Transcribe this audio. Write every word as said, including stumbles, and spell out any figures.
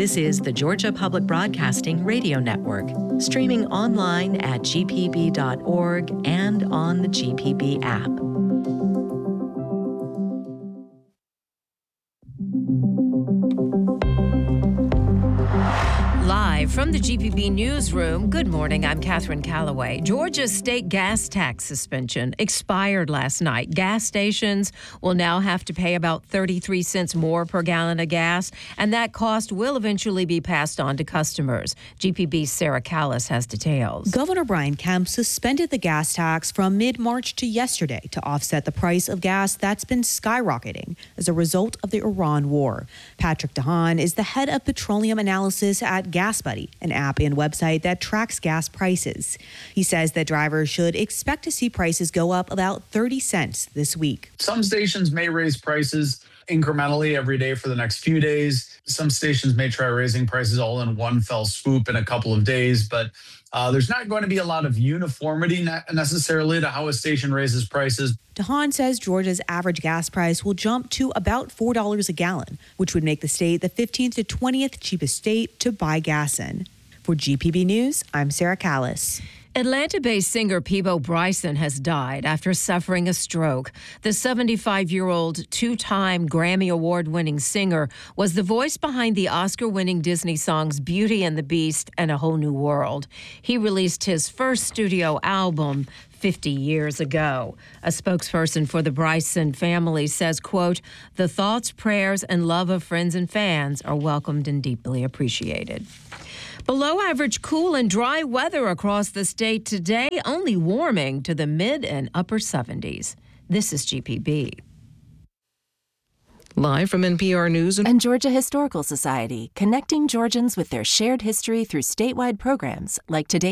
This is the Georgia Public Broadcasting Radio Network, streaming online at g p b dot org and on the G P B app. Live from the G P B newsroom, good morning, I'm Catherine Calloway. Georgia's state gas tax suspension expired last night. Gas stations will now have to pay about thirty-three cents more per gallon of gas, and that cost will eventually be passed on to customers. G P B's Sarah Callis has details. Governor Brian Kemp suspended the gas tax from mid-March to yesterday to offset the price of gas that's been skyrocketing as a result of the Iran war. Patrick DeHaan is the head of petroleum analysis at GasBuddy, an app and website that tracks gas prices. He says that drivers should expect to see prices go up about thirty cents this week. Some stations may raise prices incrementally every day for the next few days. Some stations may try raising prices all in one fell swoop in a couple of days, but uh, there's not going to be a lot of uniformity ne- necessarily to how a station raises prices. DeHaan says Georgia's average gas price will jump to about four dollars a gallon, which would make the state the fifteenth to twentieth cheapest state to buy gas in. For G P B News, I'm Sarah Callis. Atlanta-based singer Peabo Bryson has died after suffering a stroke. The seventy-five-year-old two-time Grammy Award-winning singer was the voice behind the Oscar-winning Disney songs Beauty and the Beast and A Whole New World. He released his first studio album fifty years ago. A spokesperson for the Bryson family says, quote, "The thoughts, prayers, and love of friends and fans are welcomed and deeply appreciated." Below average cool and dry weather across the state today, only warming to the mid and upper seventies. This is G P B. Live from N P R News and Georgia Historical Society, connecting Georgians with their shared history through statewide programs like today.